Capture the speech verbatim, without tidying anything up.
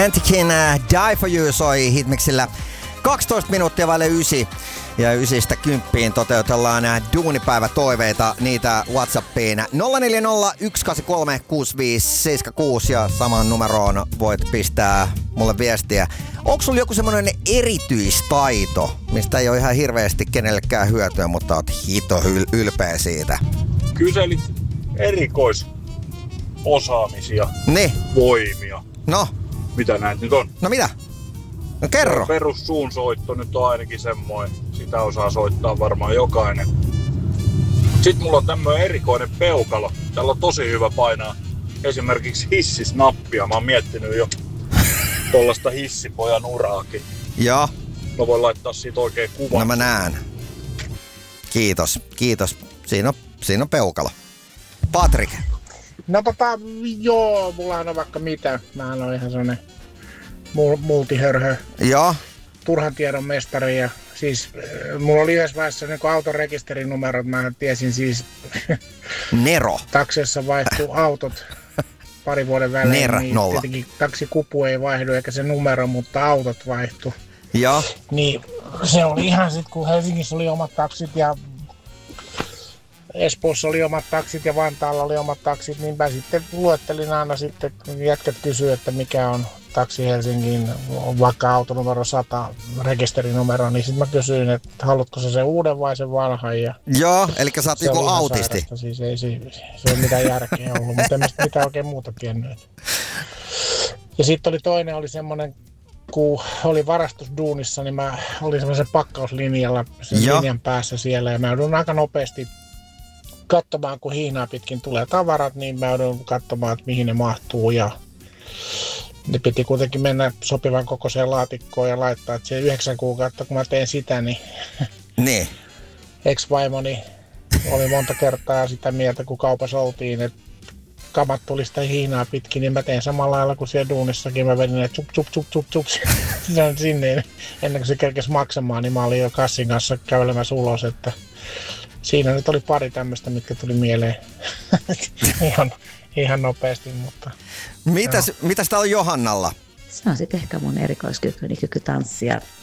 Antikin uh, Die For You soi Hitmixillä kaksitoista minuuttia vaille ysi. Ja ysistä kymppiin toteutellaan duunipäivätoiveita, niitä WhatsAppiin nolla neljä nolla yksi kahdeksan kolme kuusi viisi seitsemän kuusi ja samaan numeroon voit pistää mulle viestiä. Onko sulla joku semmoinen erityistaito, mistä ei ole ihan hirveästi kenellekään hyötyä, mutta oot hito yl- ylpeä siitä? Kyselit erikoisosaamisia, ne. voimia. No? Mitä näet nyt on? No mitä? No kerro. Perussuunsoitto nyt on ainakin semmoinen. Sitä osaa soittaa varmaan jokainen. Sitten mulla on tämmöinen erikoinen peukalo. Täällä on tosi hyvä painaa esimerkiksi hissisnappia. Mä oon miettinyt jo tollaista hissipojan uraakin. Joo. Mä voin laittaa siitä oikein kuvan. No mä näen. Kiitos, kiitos. Siinä on, siinä on peukalo. Patrik. No tota, joo, mulla on vaikka mitä. Mä oon ihan sellainen multihörhö. Joo. Turhan tiedon mestari ja siis mulla oli yhdessä vaiheessa niin auton rekisterinumero, mä tiesin siis Nero. Takseissa vaihtuu autot pari vuoden välein. Ner, niin nolla. Tietenkin taksikupu ei vaihdu eikä se numero, mutta autot vaihtuu. Joo. Niin se oli ihan sit kun Helsingissä oli omat taksit ja Espoossa oli omat taksit ja Vantaalla oli omat taksit, niin mä sitten luettelin aina sitten, kun jätkät kysyivät, että mikä on taksi Helsingin, vaikka autonumero sata rekisterinumero, niin sitten mä kysyin, että haluatko se sen uuden vai sen vanhan. Ja joo, eli sä oot joku autisti. Sairasta. Siis ei se, se ei mitään järkeä ollut, mutta en mä sitä mitään oikein muuta tiennyt. Ja sitten oli toinen, oli semmoinen, kun oli varastusduunissa, niin mä olin semmoisen pakkauslinjalla, sen joo. linjan päässä siellä, ja mä joudun aika nopeasti katsomaan, kun hihnaa pitkin tulee tavarat, niin mä joudun katsomaan, että mihin ne mahtuu, ja ne piti kuitenkin mennä sopivan kokoiseen laatikkoon ja laittaa, että se yhdeksän kuukautta, kun mä teen sitä, niin niin. ex-vaimoni oli monta kertaa sitä mieltä, kun kaupassa oltiin, että kamat tuli sitä hihnaa pitkin, niin mä tein samalla lailla kuin siellä duunissakin. Mä vedin ne tsup tsup tsup tsup tsup sinne, ennen kuin se kerkesi maksamaan, niin mä olin jo kassin kanssa kävelemässä ulos, että siinä nyt oli pari tämmöistä, mitkä tuli mieleen ihan, ihan nopeasti, mutta Mitäs, mitäs täällä on Johannalla? Se on sitten ehkä mun erikoiskyky, niin kyky tanssia